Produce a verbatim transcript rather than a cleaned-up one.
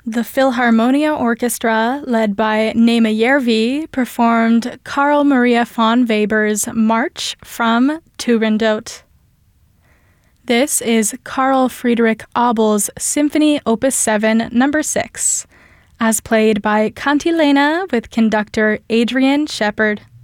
The Philharmonia Orchestra, led by Nema Järvi, performed Carl Maria von Weber's March from Turandot. This is Carl Friedrich Abel's Symphony Opus seven, number six, as played by Cantilena with conductor Adrian Shepard.